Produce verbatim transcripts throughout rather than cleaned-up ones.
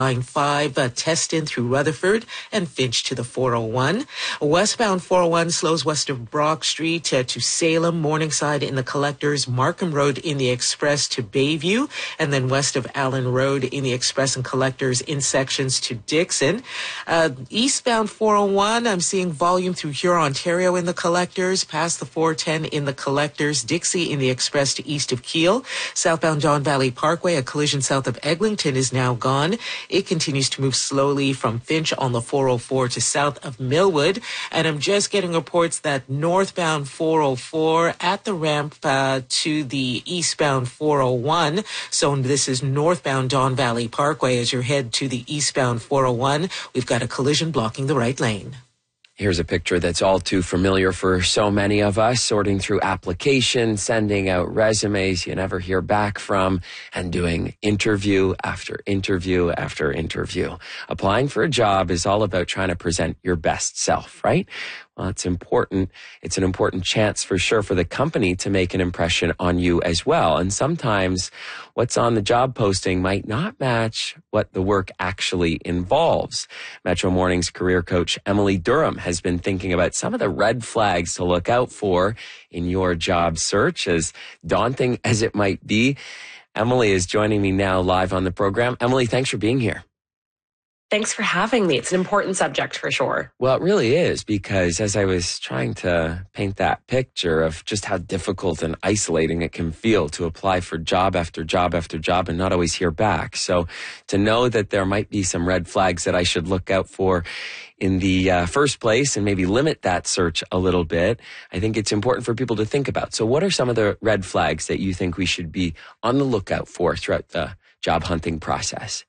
Line five, uh, Teston through Rutherford and Finch to the four oh one. Westbound four oh one slows west of Brock Street uh, to Salem, Morningside in the Collectors, Markham Road in the Express to Bayview, and then west of Allen Road in the Express and Collectors in sections to Dixon. Uh, eastbound four oh one, I'm seeing volume through Huron, Ontario in the Collectors, past the four ten in the Collectors, Dixie in the Express to east of Kiel. Southbound Don Valley Parkway, a collision south of Eglinton is now gone. It continues to move slowly from Finch on the four oh four to south of Millwood. And I'm just getting reports that northbound four oh four at the ramp uh, to the eastbound four oh one. So this is northbound Don Valley Parkway as you head to the eastbound four oh one. We've got a collision blocking the right lane. Here's a picture that's all too familiar for so many of us, sorting through applications, sending out resumes you never hear back from, and doing interview after interview after interview. Applying for a job is all about trying to present your best self, right? Well, it's important. It's an important chance for sure for the company to make an impression on you as well. And sometimes what's on the job posting might not match what the work actually involves. Metro Morning's career coach Emily Durham has been thinking about some of the red flags to look out for in your job search, as daunting as it might be. Emily is joining me now live on the program. Emily, thanks for being here. Thanks for having me. It's an important subject for sure. Well, it really is, because as I was trying to paint that picture of just how difficult and isolating it can feel to apply for job after job after job and not always hear back. So to know that there might be some red flags that I should look out for in the uh, first place and maybe limit that search a little bit, I think it's important for people to think about. So what are some of the red flags that you think we should be on the lookout for throughout the job hunting process?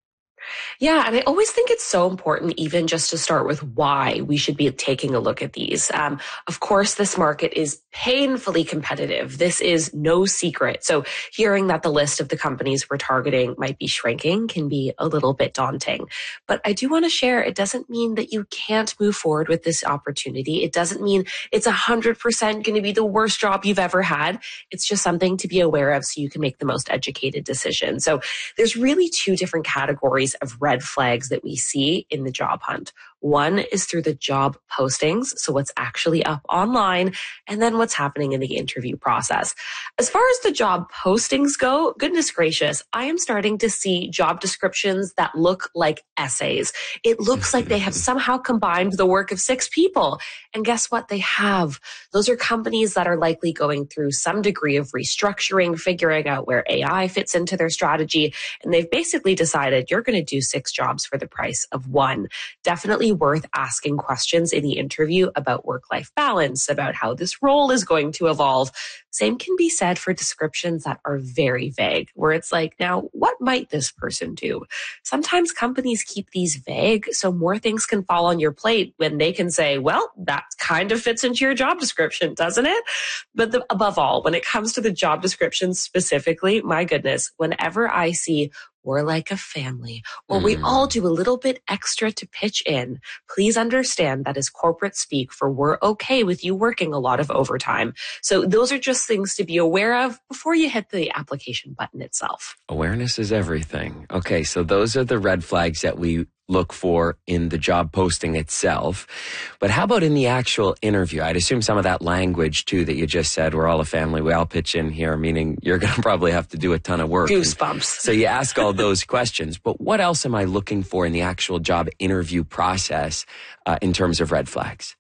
Yeah, and I always think it's so important even just to start with why we should be taking a look at these. Um, of course, this market is painfully competitive. This is no secret. So hearing that the list of the companies we're targeting might be shrinking can be a little bit daunting. But I do want to share, it doesn't mean that you can't move forward with this opportunity. It doesn't mean it's one hundred percent going to be the worst job you've ever had. It's just something to be aware of so you can make the most educated decision. So there's really two different categories of red flags that we see in the job hunt. One is through the job postings, so what's actually up online, and then what's happening in the interview process. As far as the job postings go, goodness gracious, I am starting to see job descriptions that look like essays. It looks like they have somehow combined the work of six people. And guess what? They have. Those are companies that are likely going through some degree of restructuring, figuring out where A I fits into their strategy, and they've basically decided you're going to do six jobs for the price of one. Definitely worth asking questions in the interview about work-life balance, about how this role is going to evolve. Same can be said for descriptions that are very vague, where it's like, now, what might this person do? Sometimes companies keep these vague so more things can fall on your plate when they can say, well, that kind of fits into your job description, doesn't it? But the, above all, when it comes to the job description specifically, my goodness, whenever I see we're like a family, or we all do a little bit extra to pitch in, please understand that is corporate speak for we're okay with you working a lot of overtime. So those are just things to be aware of before you hit the application button itself. Awareness is everything. Okay, so those are the red flags that we look for in the job posting itself. But how about in the actual interview? I'd assume some of that language too that you just said, we're all a family, we all pitch in here, meaning you're going to probably have to do a ton of work. Goosebumps. So you ask all those questions, but what else am I looking for in the actual job interview process uh, in terms of red flags?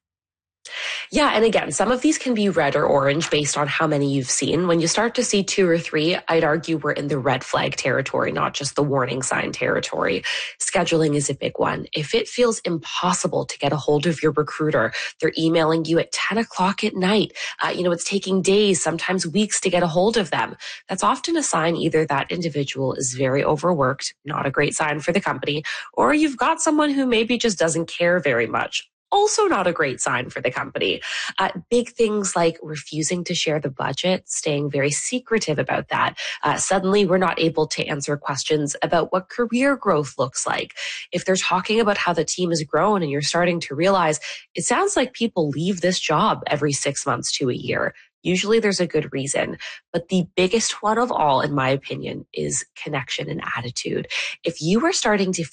Yeah, and again, some of these can be red or orange based on how many you've seen. When you start to see two or three, I'd argue we're in the red flag territory, not just the warning sign territory. Scheduling is a big one. If it feels impossible to get a hold of your recruiter, they're emailing you at ten o'clock at night, uh, you know, it's taking days, sometimes weeks to get a hold of them. That's often a sign either that individual is very overworked, not a great sign for the company, or you've got someone who maybe just doesn't care very much. Also not a great sign for the company. Uh, big things like refusing to share the budget, staying very secretive about that. Uh, suddenly, we're not able to answer questions about what career growth looks like. If they're talking about how the team has grown and you're starting to realize it sounds like people leave this job every six months to a year, Usually there's a good reason, but the biggest one of all, in my opinion, is connection and attitude. If you are starting to